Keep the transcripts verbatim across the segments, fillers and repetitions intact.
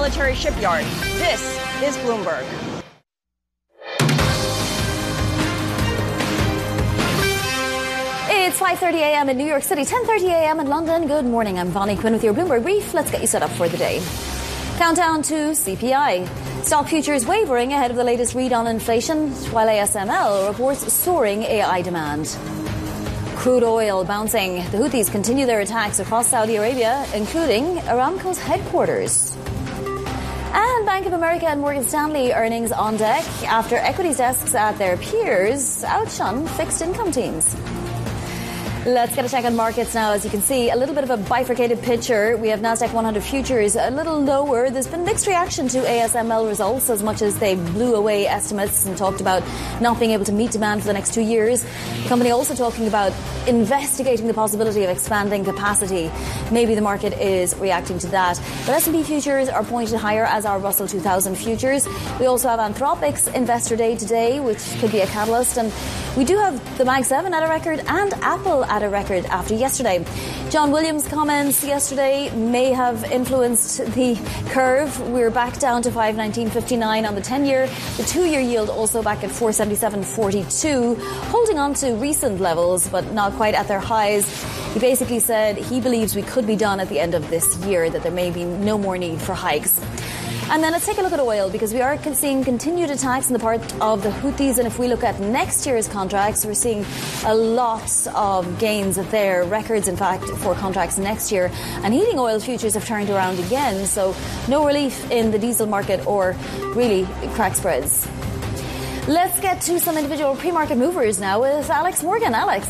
military shipyard. This is Bloomberg. It's five thirty a.m. in New York City, ten thirty a.m. in London. Good morning. I'm Vonnie Quinn with your Bloomberg Brief. Let's get you set up for the day. Countdown to C P I. Stock futures wavering ahead of the latest read on inflation, while A S M L reports soaring A I demand. Crude oil bouncing. The Houthis continue their attacks across Saudi Arabia, including Aramco's headquarters. And Bank of America and Morgan Stanley earnings on deck after equities desks at their peers outshone fixed income teams. Let's get a check on markets now. As you can see, a little bit of a bifurcated picture. We have Nasdaq one hundred futures a little lower. There's been mixed reaction to A S M L results as much as they blew away estimates and talked about not being able to meet demand for the next two years. The company also talking about investigating the possibility of expanding capacity. Maybe the market is reacting to that. But S and P futures are pointed higher, as are Russell two thousand futures. We also have Anthropic's Investor Day today, which could be a catalyst. And we do have the Mag seven at a record and Apple at a record after yesterday. John Williams' comments yesterday may have influenced the curve. We're back down to five nineteen fifty-nine on the ten-year. The two-year yield also back at four seventy-seven forty-two, holding on to recent levels, but not quite at their highs. He basically said he believes we could be done at the end of this year, that there may be no more need for hikes. And then let's take a look at oil, because we are seeing continued attacks on the part of the Houthis. And if we look at next year's contracts, we're seeing a lot of gains there, records, in fact, for contracts next year. And heating oil futures have turned around again, so no relief in the diesel market or really crack spreads. Let's get to some individual pre-market movers now with Alex Morgan. Alex.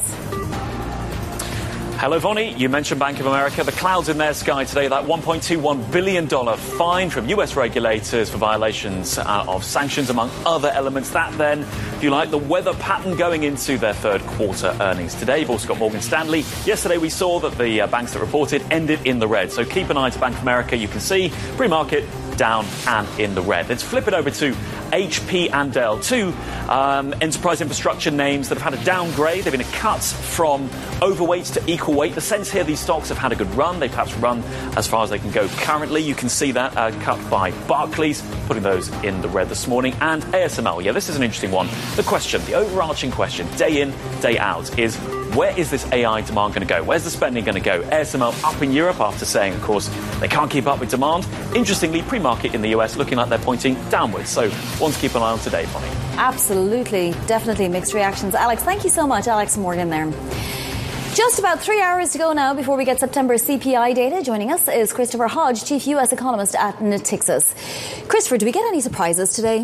Hello, Vonnie. You mentioned Bank of America. The clouds in their sky today, that one point two one billion dollars fine from U S regulators for violations uh, of sanctions, among other elements. That then, if you like, the weather pattern going into their third quarter earnings today. You've also got Morgan Stanley. Yesterday we saw that the uh, banks that reported ended in the red. So keep an eye to Bank of America. You can see pre-market down and in the red. Let's flip it over to H P and Dell, two um, enterprise infrastructure names that have had a downgrade. They've been cut from overweight to equal weight. The sense here, these stocks have had a good run. They've perhaps run as far as they can go currently. You can see that uh, cut by Barclays, putting those in the red this morning. And A S M L, yeah, this is an interesting one. The question, the overarching question, day in, day out, is where is this A I demand going to go? Where's the spending going to go? A S M L up in Europe after saying, of course, they can't keep up with demand. Interestingly, pre-market in the U S looking like they're pointing downwards. So one to keep an eye on today, Bonnie. Absolutely. Definitely mixed reactions. Alex, thank you so much. Alex Morgan there. Just about three hours to go now before we get September C P I data. Joining us is Christopher Hodge, Chief U S Economist at Natixis. Christopher, do we get any surprises today?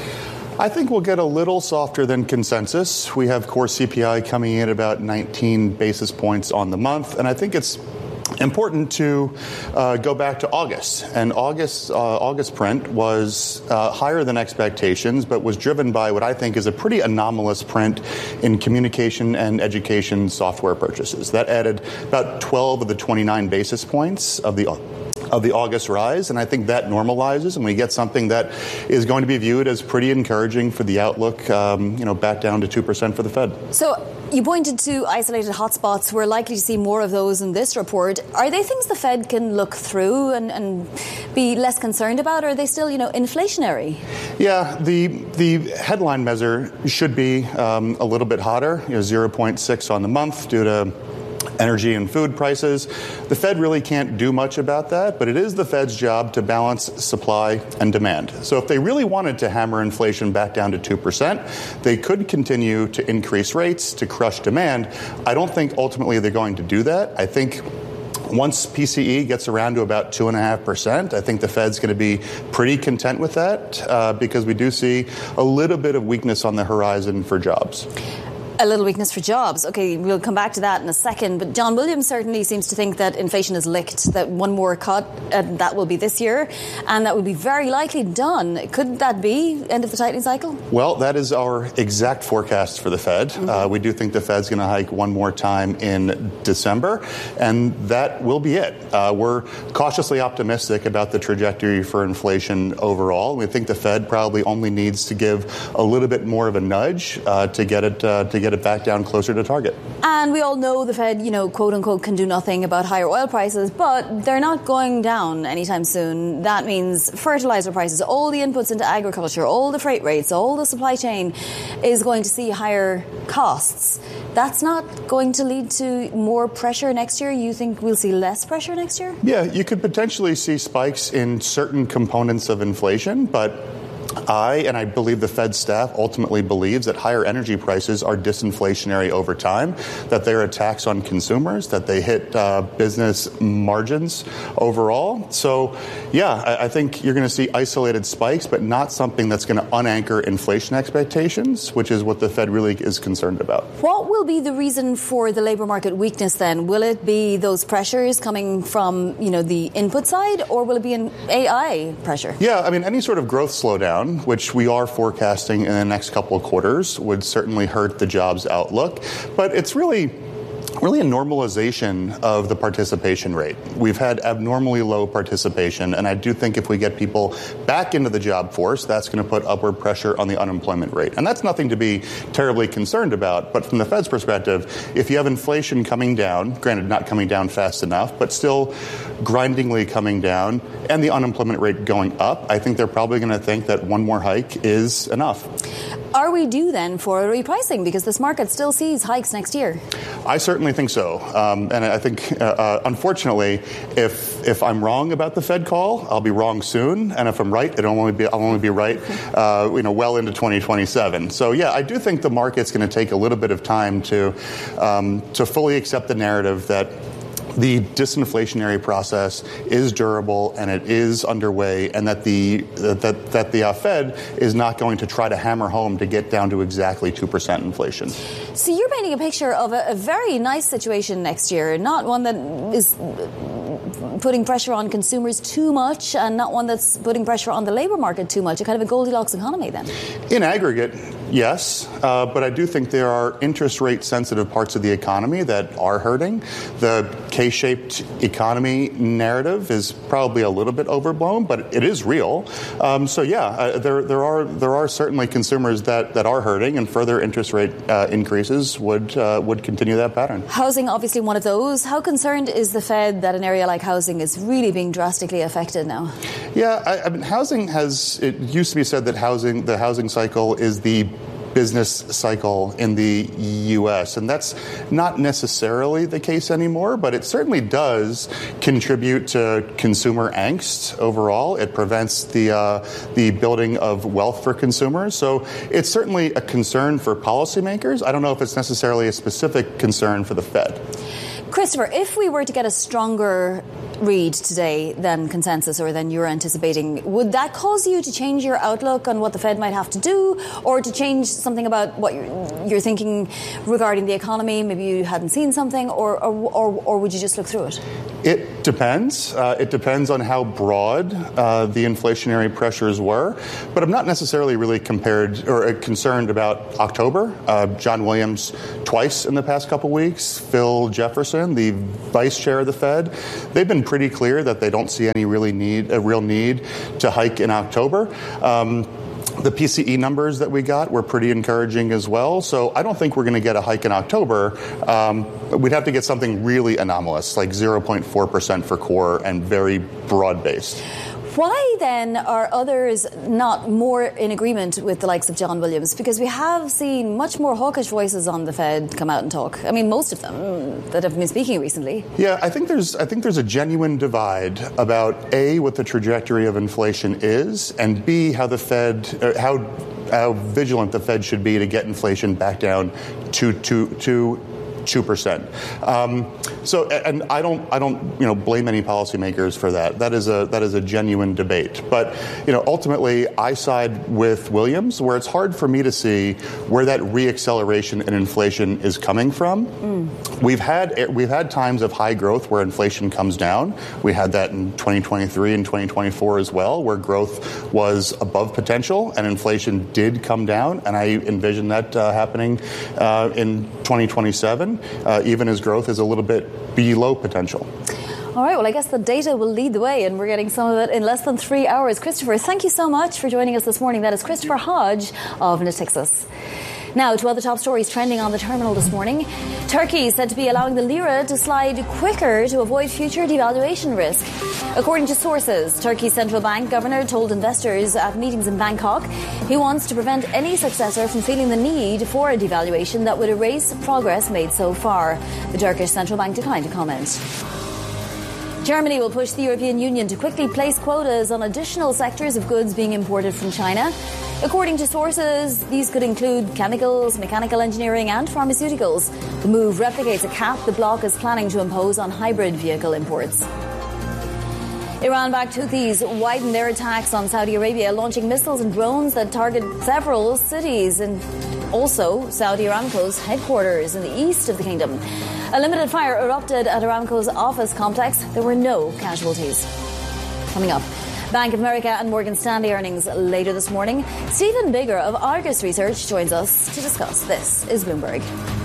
I think we'll get a little softer than consensus. We have core C P I coming in at about nineteen basis points on the month, and I think it's important to uh, go back to August. And August, uh, August print was uh, higher than expectations, but was driven by what I think is a pretty anomalous print in communication and education software purchases. That added about twelve of the twenty-nine basis points of the of the August rise, and I think that normalizes, and we get something that is going to be viewed as pretty encouraging for the outlook, um, you know, back down to two percent for the Fed. So you pointed to isolated hotspots. We're likely to see more of those in this report. Are they things the Fed can look through and, and be less concerned about, or are they still, you know, inflationary? Yeah, the the headline measure should be um, a little bit hotter, you know, zero point six on the month due to energy and food prices. The Fed really can't do much about that, but it is the Fed's job to balance supply and demand. So if they really wanted to hammer inflation back down to two percent, they could continue to increase rates to crush demand. I don't think ultimately they're going to do that. I think once P C E gets around to about two point five percent, I think the Fed's going to be pretty content with that uh, because we do see a little bit of weakness on the horizon for jobs. A little weakness for jobs. Okay, we'll come back to that in a second. But John Williams certainly seems to think that inflation is licked, that one more cut, and that will be this year, and that will be very likely done. Could that be end of the tightening cycle? Well, that is our exact forecast for the Fed. Mm-hmm. Uh, we do think the Fed's going to hike one more time in December, and that will be it. Uh, we're cautiously optimistic about the trajectory for inflation overall. We think the Fed probably only needs to give a little bit more of a nudge uh, to get it uh, to get get it back down closer to target. And we all know the Fed, you know, quote unquote, can do nothing about higher oil prices, but they're not going down anytime soon. That means fertilizer prices, all the inputs into agriculture, all the freight rates, all the supply chain is going to see higher costs. That's not going to lead to more pressure next year. You think we'll see less pressure next year? Yeah, you could potentially see spikes in certain components of inflation, but I, and I believe the Fed staff ultimately believes that higher energy prices are disinflationary over time, that they're a tax on consumers, that they hit uh, business margins overall. So, yeah, I, I think you're going to see isolated spikes, but not something that's going to unanchor inflation expectations, which is what the Fed really is concerned about. What will be the reason for the labour market weakness then? Will it be those pressures coming from, you know, the input side, or will it be an A I pressure? Yeah, I mean, any sort of growth slowdown, which we are forecasting in the next couple of quarters, would certainly hurt the jobs outlook. But it's really really a normalization of the participation rate. We've had abnormally low participation, and I do think if we get people back into the job force, that's going to put upward pressure on the unemployment rate. And that's nothing to be terribly concerned about. But from the Fed's perspective, if you have inflation coming down, granted not coming down fast enough, but still grindingly coming down, and the unemployment rate going up, I think they're probably going to think that one more hike is enough. Are we due then for a repricing? Because this market still sees hikes next year. I certainly think so. Um, and I think, uh, uh, unfortunately, if if I'm wrong about the Fed call, I'll be wrong soon. And if I'm right, it'll only be, I'll only be right uh, you know, well into twenty twenty-seven. So, yeah, I do think the market's going to take a little bit of time to um, to fully accept the narrative that the disinflationary process is durable and it is underway, and that the that that the uh, Fed is not going to try to hammer home to get down to exactly two percent inflation. So you're painting a picture of a, a very nice situation next year, not one that is putting pressure on consumers too much, and not one that's putting pressure on the labour market too much. A kind of a Goldilocks economy, then. In aggregate, yes, uh, but I do think there are interest rate sensitive parts of the economy that are hurting. The K-shaped economy narrative is probably a little bit overblown, but it is real. Um, so yeah, uh, there there are there are certainly consumers that, that are hurting, and further interest rate uh, increases would uh, would continue that pattern. Housing, obviously one of those. How concerned is the Fed that an area like housing is really being drastically affected now? Yeah, I, I mean, housing has. It used to be said that housing the housing cycle is the business cycle in the U S, and that's not necessarily the case anymore, but it certainly does contribute to consumer angst overall. It prevents the uh, the building of wealth for consumers. So it's certainly a concern for policymakers. I don't know if it's necessarily a specific concern for the Fed. Christopher, if we were to get a stronger read today than consensus or than you're anticipating, would that cause you to change your outlook on what the Fed might have to do, or to change something about what you're, you're thinking regarding the economy? Maybe you hadn't seen something, or or, or, or would you just look through it? It depends. Uh, it depends on how broad uh, the inflationary pressures were. But I'm not necessarily really compared or concerned about October. Uh, John Williams twice in the past couple weeks, Phil Jefferson, the vice chair of the Fed, they've been pretty clear that they don't see any really need a real need to hike in October. Um, The P C E numbers that we got were pretty encouraging as well. So I don't think we're going to get a hike in October. Um, we'd have to get something really anomalous, like zero point four percent for core and very broad-based. Why then are others not more in agreement with the likes of John Williams? Because we have seen much more hawkish voices on the Fed come out and talk. I mean, most of them that have been speaking recently. Yeah, I think there's I think there's a genuine divide about A, what the trajectory of inflation is, and B, how the Fed uh, how how vigilant the Fed should be to get inflation back down to to to. Two percent. Um, so, and I don't, I don't, you know, blame any policymakers for that. That is a that is a genuine debate. But, you know, ultimately, I side with Williams, where it's hard for me to see where that reacceleration in inflation is coming from. Mm. We've had we've had times of high growth where inflation comes down. We had that in twenty twenty-three and twenty twenty-four as well, where growth was above potential and inflation did come down. And I envision that uh, happening uh, in twenty twenty-seven. Uh, even as growth is a little bit below potential. All right, well, I guess the data will lead the way, and we're getting some of it in less than three hours. Christopher, thank you so much for joining us this morning. That is Christopher Hodge of Natixis. Now to other top stories trending on the terminal this morning. Turkey is said to be allowing the lira to slide quicker to avoid future devaluation risk. According to sources, Turkey's central bank governor told investors at meetings in Bangkok he wants to prevent any successor from feeling the need for a devaluation that would erase progress made so far. The Turkish central bank declined to comment. Germany will push the European Union to quickly place quotas on additional sectors of goods being imported from China. According to sources, these could include chemicals, mechanical engineering and pharmaceuticals. The move replicates a cap the bloc is planning to impose on hybrid vehicle imports. Iran-backed Houthis widen their attacks on Saudi Arabia, launching missiles and drones that target several cities and also Saudi Aramco's headquarters in the east of the kingdom. A limited fire erupted at Aramco's office complex. There were no casualties. Coming up, Bank of America and Morgan Stanley earnings later this morning. Stephen Bigger of Argus Research joins us to discuss. This is Bloomberg.